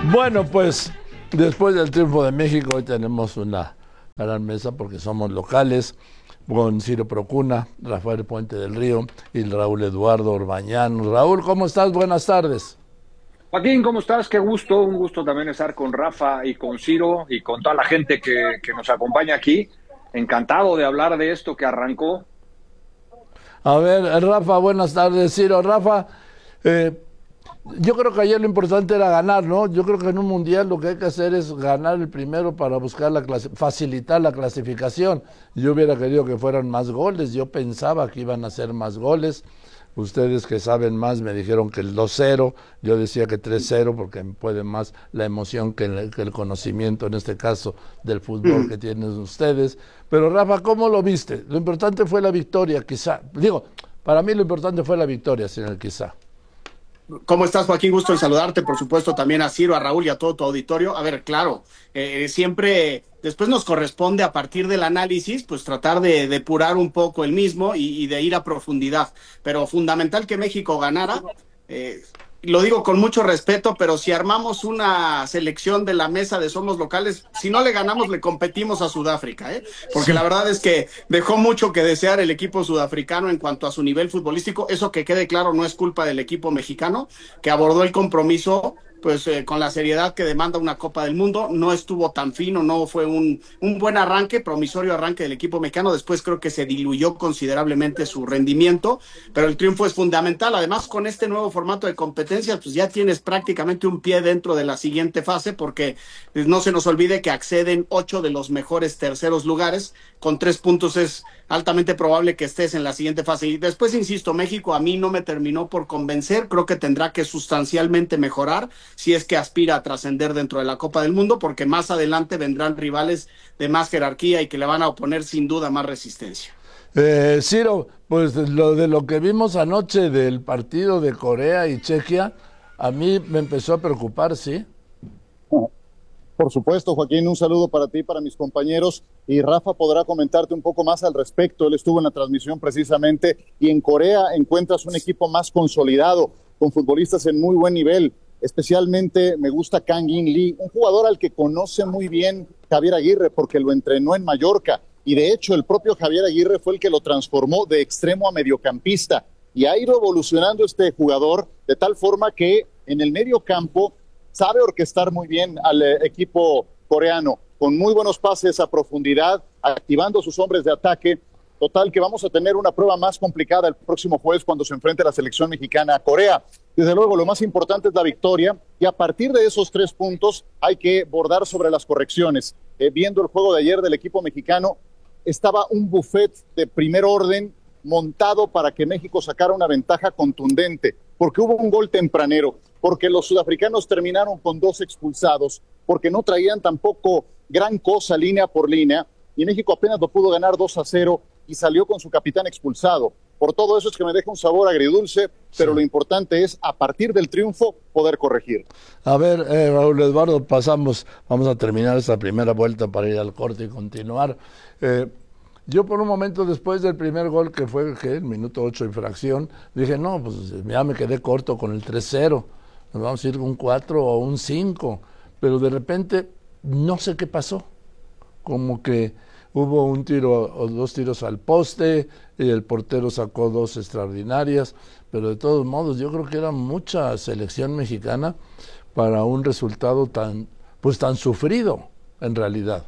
Bueno, pues después del triunfo de México, hoy tenemos una gran mesa porque somos locales, con Ciro Procuna, Rafael Puente del Río y Raúl Eduardo Orbañán. Raúl, ¿cómo estás? Buenas tardes. Joaquín, ¿cómo estás? Qué gusto, un gusto también estar con Rafa y con Ciro y con toda la gente que nos acompaña aquí. Encantado de hablar de esto que arrancó. A ver, Rafa, buenas tardes. Ciro, Rafa, eh, yo creo que ayer lo importante era ganar, ¿no? Yo creo que en un mundial lo que hay que hacer es ganar el primero para buscar facilitar la clasificación. Yo hubiera querido que fueran más goles, yo pensaba que iban a ser más goles. Ustedes que saben más me dijeron que el 2-0, yo decía que 3-0 porque me puede más la emoción que el conocimiento, en este caso, del fútbol que tienen ustedes. Pero Rafa, ¿cómo lo viste? Lo importante fue la victoria, quizá. Digo, para mí lo importante fue la victoria, sin el quizá. ¿Cómo estás, Joaquín? Gusto en saludarte, por supuesto, también a Ciro, a Raúl y a todo tu auditorio. A ver, claro, siempre después nos corresponde a partir del análisis, pues tratar de depurar un poco el mismo y de ir a profundidad. Pero fundamental que México ganara. Lo digo con mucho respeto, pero si armamos una selección de la mesa de somos locales, si no le ganamos, le competimos a Sudáfrica, ¿eh? Porque la verdad es que dejó mucho que desear el equipo sudafricano en cuanto a su nivel futbolístico. Eso, que quede claro, no es culpa del equipo mexicano, que abordó el compromiso pues con la seriedad que demanda una Copa del Mundo. No estuvo tan fino, no fue un buen arranque, promisorio arranque del equipo mexicano. Después creo que se diluyó considerablemente su rendimiento, pero el triunfo es fundamental. Además, con este nuevo formato de competencias, pues ya tienes prácticamente un pie dentro de la siguiente fase, porque no se nos olvide que acceden 8 de los mejores terceros lugares. Con 3 puntos es altamente probable que estés en la siguiente fase. Y después, insisto, México a mí no me terminó por convencer. Creo que tendrá que sustancialmente mejorar si es que aspira a trascender dentro de la Copa del Mundo, porque más adelante vendrán rivales de más jerarquía y que le van a oponer sin duda más resistencia. Ciro, pues lo que vimos anoche del partido de Corea y Chequia, a mí me empezó a preocupar, ¿sí? Por supuesto, Joaquín, un saludo para ti, para mis compañeros, y Rafa podrá comentarte un poco más al respecto. Él estuvo en la transmisión precisamente, y en Corea encuentras un equipo más consolidado, con futbolistas en muy buen nivel. Especialmente me gusta Kang In Lee, un jugador al que conoce muy bien Javier Aguirre porque lo entrenó en Mallorca, y de hecho el propio Javier Aguirre fue el que lo transformó de extremo a mediocampista, y ha ido evolucionando este jugador de tal forma que en el medio campo sabe orquestar muy bien al equipo coreano, con muy buenos pases a profundidad, activando sus hombres de ataque. Total, que vamos a tener una prueba más complicada el próximo jueves cuando se enfrente la selección mexicana a Corea. Desde luego, lo más importante es la victoria, y a partir de esos 3 puntos hay que bordar sobre las correcciones. Viendo el juego de ayer del equipo mexicano, estaba un buffet de primer orden montado para que México sacara una ventaja contundente, porque hubo un gol tempranero, porque los sudafricanos terminaron con 2 expulsados, porque no traían tampoco gran cosa línea por línea, y México apenas lo pudo ganar 2-0 y salió con su capitán expulsado. Por todo eso es que me deja un sabor agridulce, pero lo importante es, a partir del triunfo, poder corregir. A ver, Raúl Eduardo, vamos a terminar esta primera vuelta para ir al corte y continuar. Yo por un momento, después del primer gol, que fue el minuto 8 infracción, dije, no, pues ya me quedé corto con el 3-0, nos vamos a ir un 4 o un 5, pero de repente no sé qué pasó, como que hubo un tiro o 2 tiros al poste, y el portero sacó 2 extraordinarias, pero de todos modos yo creo que era mucha selección mexicana para un resultado tan sufrido en realidad.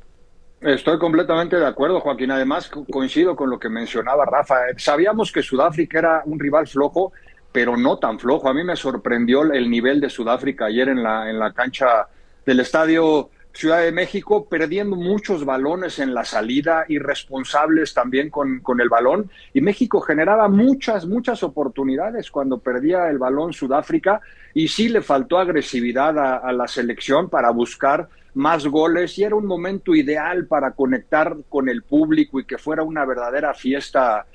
Estoy completamente de acuerdo, Joaquín. Además, coincido con lo que mencionaba Rafa. Sabíamos que Sudáfrica era un rival flojo, pero no tan flojo. A mí me sorprendió el nivel de Sudáfrica ayer en la cancha del estadio Ciudad de México, perdiendo muchos balones en la salida, irresponsables también con el balón. Y México generaba muchas oportunidades cuando perdía el balón Sudáfrica, y sí le faltó agresividad a la selección para buscar más goles, y era un momento ideal para conectar con el público y que fuera una verdadera fiesta.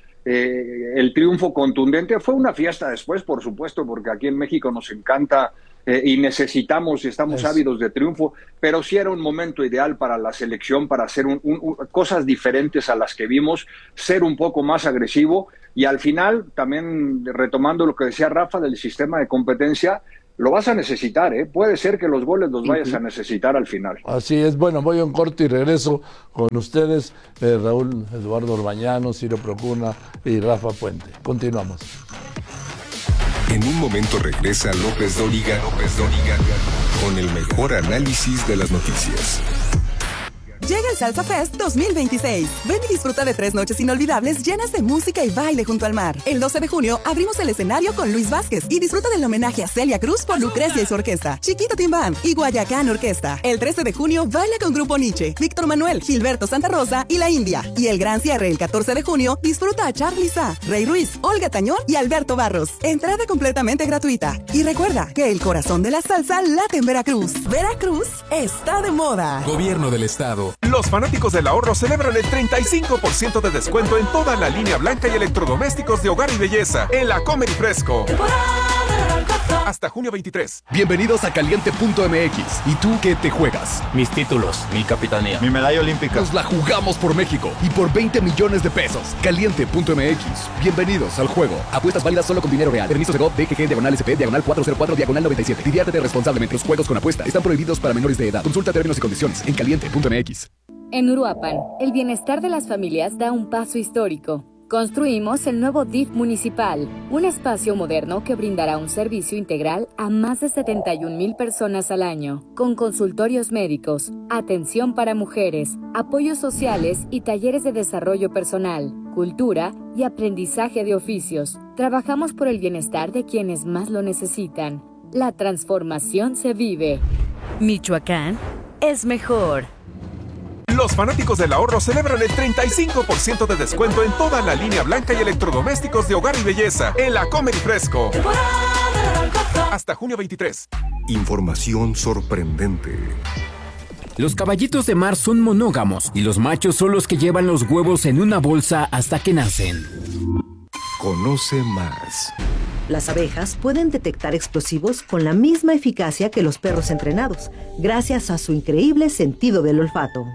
El triunfo contundente fue una fiesta después, por supuesto, porque aquí en México nos encanta y necesitamos y estamos ávidos de triunfo, pero sí era un momento ideal para la selección para hacer cosas diferentes a las que vimos, ser un poco más agresivo, y al final, también retomando lo que decía Rafa del sistema de competencia, lo vas a necesitar, ¿eh? Puede ser que los goles los vayas a necesitar al final. Así es. Bueno, voy a un corte y regreso con ustedes, Raúl Eduardo Orbañano, Ciro Procuna y Rafa Puente. Continuamos. En un momento regresa López Dóriga con el mejor análisis de las noticias. Llega el Salsa Fest 2026. Ven y disfruta de 3 noches inolvidables llenas de música y baile junto al mar. El 12 de junio abrimos el escenario con Luis Vázquez y disfruta del homenaje a Celia Cruz por Lucrecia y su orquesta, Chiquito Team Band y Guayacán Orquesta. El 13 de junio baila con Grupo Nietzsche, Víctor Manuel, Gilberto Santa Rosa y La India. Y el gran cierre el 14 de junio disfruta a Charly Sa, Rey Ruiz, Olga Tañón y Alberto Barros. Entrada completamente gratuita. Y recuerda que el corazón de la salsa late en Veracruz. Veracruz está de moda. Gobierno del Estado. Los fanáticos del ahorro celebran el 35% de descuento en toda la línea blanca y electrodomésticos de hogar y belleza en la Comer y Fresco. Hasta junio 23. Bienvenidos a Caliente.mx. ¿Y tú qué te juegas? Mis títulos, mi capitanía, mi medalla olímpica. Nos la jugamos por México y por 20 millones de pesos. Caliente.mx. Bienvenidos al juego. Apuestas válidas solo con dinero real. Permiso de GOV, DGG, /SP, /404, /97. Diviértete responsablemente. Los juegos con apuesta están prohibidos para menores de edad. Consulta términos y condiciones en Caliente.mx. En Uruapan, el bienestar de las familias da un paso histórico. Construimos el nuevo DIF municipal, un espacio moderno que brindará un servicio integral a más de 71,000 personas al año, con consultorios médicos, atención para mujeres, apoyos sociales y talleres de desarrollo personal, cultura y aprendizaje de oficios. Trabajamos por el bienestar de quienes más lo necesitan. La transformación se vive. Michoacán es mejor. Los fanáticos del ahorro celebran el 35% de descuento en toda la línea blanca y electrodomésticos de hogar y belleza en la Comer y Fresco. Hasta junio 23. Información sorprendente. Los caballitos de mar son monógamos y los machos son los que llevan los huevos en una bolsa hasta que nacen. Conoce más. Las abejas pueden detectar explosivos con la misma eficacia que los perros entrenados, gracias a su increíble sentido del olfato.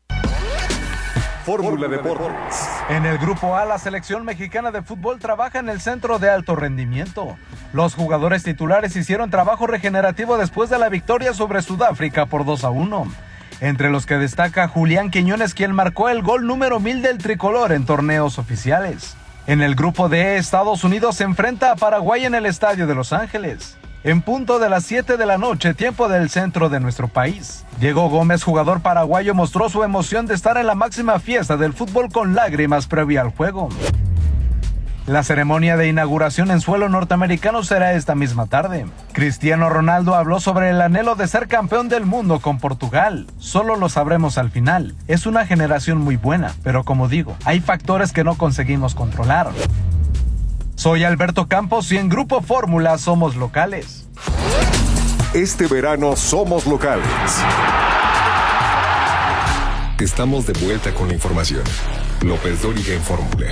Fórmula Deportes. En el grupo A, la selección mexicana de fútbol trabaja en el centro de alto rendimiento. Los jugadores titulares hicieron trabajo regenerativo después de la victoria sobre Sudáfrica por 2-1. Entre los que destaca Julián Quiñones, quien marcó el gol número 1000 del tricolor en torneos oficiales. En el grupo D, Estados Unidos se enfrenta a Paraguay en el Estadio de Los Ángeles. En punto de las 7 de la noche, tiempo del centro de nuestro país. Diego Gómez, jugador paraguayo, mostró su emoción de estar en la máxima fiesta del fútbol con lágrimas previa al juego. La ceremonia de inauguración en suelo norteamericano será esta misma tarde. Cristiano Ronaldo habló sobre el anhelo de ser campeón del mundo con Portugal. Solo lo sabremos al final. Es una generación muy buena, pero como digo, hay factores que no conseguimos controlar. Soy Alberto Campos y en Grupo Fórmula somos locales. Este verano somos locales. Estamos de vuelta con la información. López Dóriga en Fórmula.